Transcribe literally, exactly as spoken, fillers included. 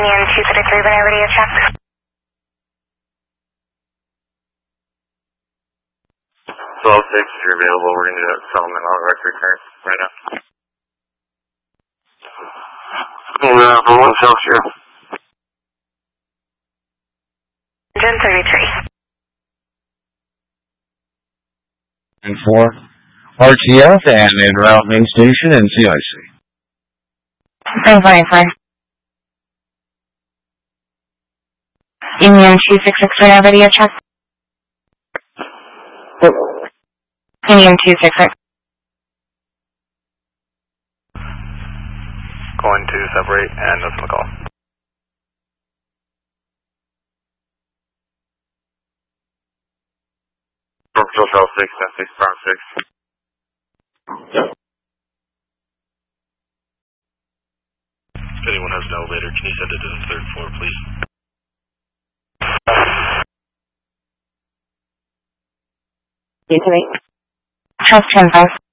Union two thirty-three, when you're ready to check. twelve six, if you're available, we're going to do that settlement on record turn right now. Yeah, for one Celsius. Engine thirty-three. And for R T F and en route main station and C I C. Three forty-four. Union two six six, when you're ready to check. Union two six six. Going to separate and listen to the call. Orbital twelve six, ten six, pound six. If anyone has an elevator, can you send it to the third floor, please? You can make. Trust ten five.